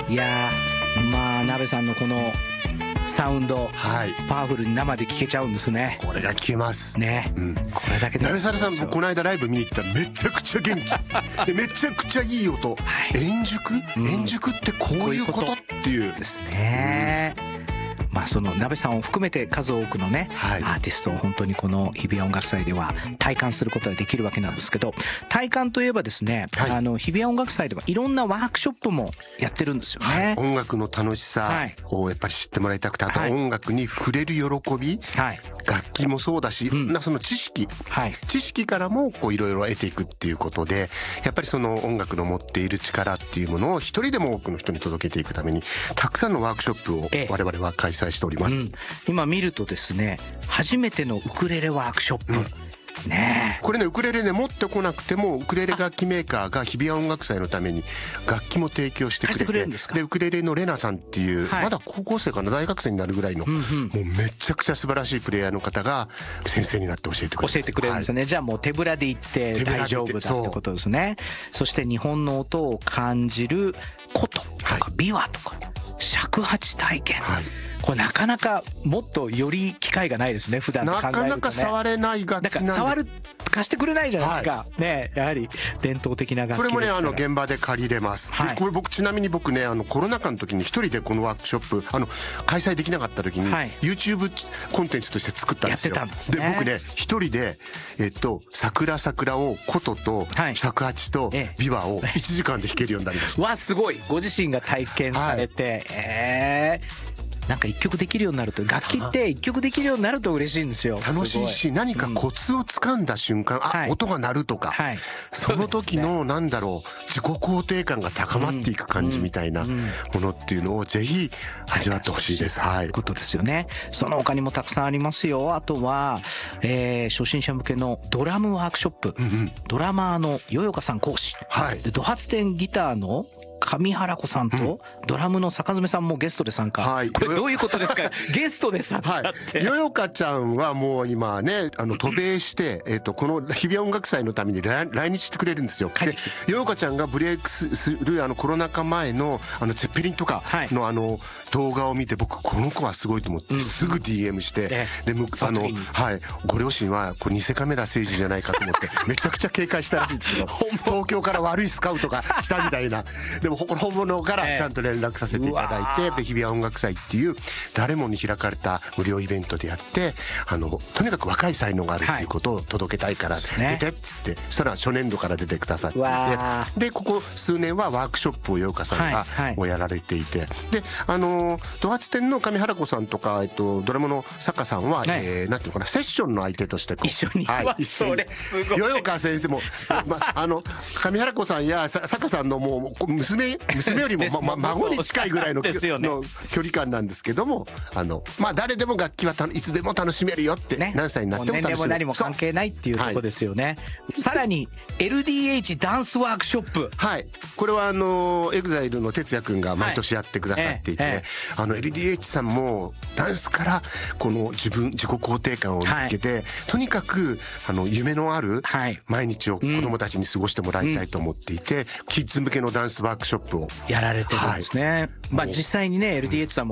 いやまあ鍋さんのこのサウンド、 はい、 パワフルに生で聴けちゃうんですね。 これが聴けますね、 うん、 これだけで鍋猿さん、僕この間ライブ見に行ったらめちゃくちゃ元気でめちゃくちゃいい音、はい、円熟ってこういうことっていうですね。まあその鍋さんを含めて数多くのね、はい、アーティストを本当にこの日比谷音楽祭では体感することができるわけなんですけど、体感といえばですね、はい、日比谷音楽祭ではいろんなワークショップもやってるんですよね、はい、 音楽の楽しさをやっぱり知ってもらいたくて、あと音楽に触れる喜び、はい、楽器もそうだし、その知識からもこういろいろ得ていくっていうことで、やっぱりその音楽の持っている力っていうものを一人でも多くの人に届けていくためにたくさんのワークショップを我々は開催しております、 今見るとですね、初めてのウクレレワークショップ、ね、 これね、ウクレレね持ってこなくてもウクレレ楽器メーカーが日比谷音楽祭のために楽器も提供してくれて、でウクレレのレナさんっていう、まだ高校生かな大学生になるぐらいの、もうめちゃくちゃ素晴らしいプレイヤーの方が先生になって教えてくれます。 教えてくれるんですよね、じゃあもう手ぶらで行って大丈夫だってことですね。そして日本の音を感じる琴とか琵琶とか尺八体験、これなかなかもっとより機会がないですね、普段考えるとね。 なかなか触れない楽器なんです。 触る貸してくれないじゃないですか、ね、やはり伝統的な楽器ですから。 これもね現場で借りれます、これちなみに僕ねコロナ禍の時に一人でこのワークショップ開催できなかった時に YouTube コンテンツとして作ったんですよ。で僕ね一人で桜を琴と尺八と琵琶を1時間で弾けるようになりました。 わすごい、ご自身が体験されて、なんか一曲できるようになると、楽器って一曲できるようになると嬉しいんですよ。 楽しいし、何かコツをつかんだ瞬間、音が鳴るとか、その時のなんだろう、自己肯定感が高まっていく感じみたいなものっていうのをぜひ味わってほしいです。 ということですよね。その他にもたくさんありますよ。あとは、初心者向けのドラムワークショップ、ドラマーのよよかさん講師、でド発展ギターの上原子さんとドラムの坂爪さんもゲストで参加、これどういうことですかゲストで参加って、 よよかちゃんはもう今ね渡米して、この日比谷音楽祭のために来日してくれるんですよ。でよよかちゃんがブレイクするコロナ禍前のチェッペリンとかの動画を見て、僕この子はすごいと思ってすぐ DM して、でご両親はこれ偽カメラ政治じゃないかと思ってめちゃくちゃ警戒したらしいんですけど東京から悪いスカウトがしたみたいな。でも本物からちゃんと連絡させていただいて、で日比谷音楽祭っていう誰もに開かれた無料イベントでやって、とにかく若い才能があるっていうことを届けたいから出てっつって、そしたら初年度から出てくださっていて、でここ数年はワークショップをよよかさんがやられていて、でド発展の上原子さんとかドラムの坂さんは、なんていうのかな、セッションの相手として一緒に、それすごい。 よよか先生も上原子さんや坂さんのもう娘よりも孫に近いぐらいの距離感なんですけども、誰でも楽器はいつでも楽しめるよって、何歳になっても楽しめる、 年齢も何も関係ないっていうとこですよね。さらに LDH ダンスワークショップ、 これはEXILE の哲也くんが毎年やってくださっていて、LDH さんもダンスからこの自己肯定感を見つけて、とにかく夢のある毎日を子どもたちに過ごしてもらいたいと思っていて、キッズ向けのダンスワークショップをやられてるんですね。実際にね LDH さんも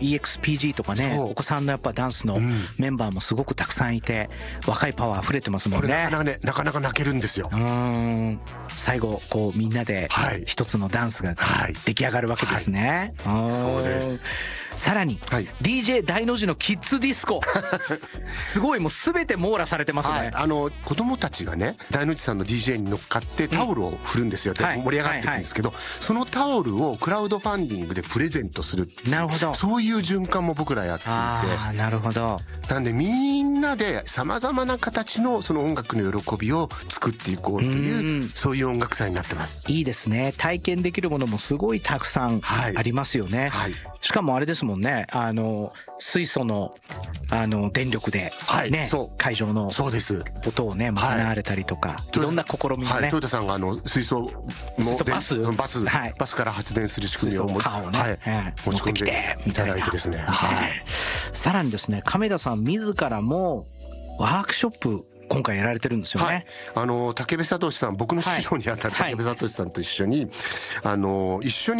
EXPG とかね、お子さんのやっぱダンスのメンバーもすごくたくさんいて、若いパワー溢れてますもんね。 これなかなか泣けるんですよ。 最後こうみんなで一つのダンスが出来上がるわけですね。 そうです。 さらに、DJ 大の字のキッズディスコすごい、もう全て網羅されてますね。 子供たちがね大の字さんの DJ に乗っかってタオルを振るんですよ、で盛り上がっていくんですけど、そのタオルをクラウドファンディングでプレゼントする、 なるほど、 そういう循環も僕らやっていて、 なるほど。 なんでみんなでさまざまな形のその音楽の喜びを作っていこうという、そういう音楽祭になってます。 いいですね。体験できるものもすごいたくさんありますよね。しかもあれですもんね、水素の電力でね、会場の音をね賄われたりとか、いろんな試みもね、 トヨタさんが水素のバスから発電する仕組みを持ち込んでいただいてですね、 さらにですね亀田さん自らもワークショップ今回やられてるんですよね。 武部聡さん、僕の師匠にあたる武部聡さんと一緒に